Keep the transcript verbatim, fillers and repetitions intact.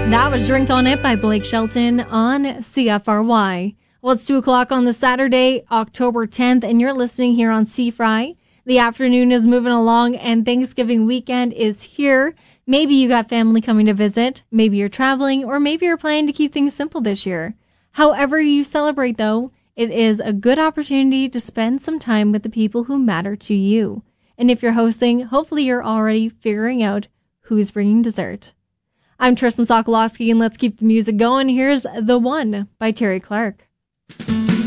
That was Drink on It by Blake Shelton on C F R Y. Well, it's two o'clock on the Saturday, October tenth, and you're listening here on C-Fry. The afternoon is moving along, and Thanksgiving weekend is here. Maybe you got family coming to visit, maybe you're traveling, or maybe you're planning to keep things simple this year. However you celebrate, though, it is a good opportunity to spend some time with the people who matter to you. And if you're hosting, hopefully you're already figuring out who's bringing dessert. I'm Tristan Sokolowski, and let's keep the music going. Here's The One by Terry Clark.